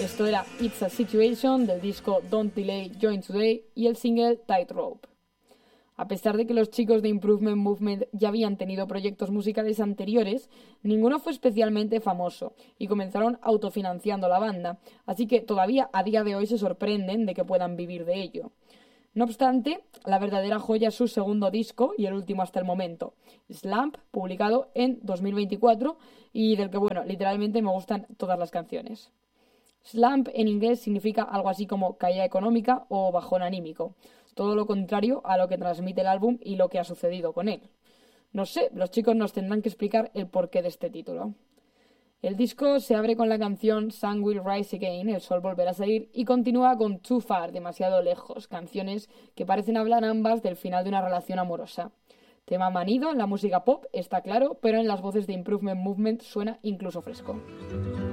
Esto era It's a Situation del disco Don't Delay, Join Today y el single Tightrope. A pesar de que los chicos de Improvement Movement ya habían tenido proyectos musicales anteriores, ninguno fue especialmente famoso y comenzaron autofinanciando la banda, así que todavía a día de hoy se sorprenden de que puedan vivir de ello. No obstante, la verdadera joya es su segundo disco y el último hasta el momento, Slump, publicado en 2024 y del que, literalmente me gustan todas las canciones. Slump en inglés significa algo así como caída económica o bajón anímico, todo lo contrario a lo que transmite el álbum y lo que ha sucedido con él. No sé, los chicos nos tendrán que explicar el porqué de este título. El disco se abre con la canción Sun Will Rise Again, el sol volverá a salir, y continúa con Too Far, demasiado lejos, canciones que parecen hablar ambas del final de una relación amorosa. Tema manido en la música pop, está claro, pero en las voces de Improvement Movement suena incluso fresco.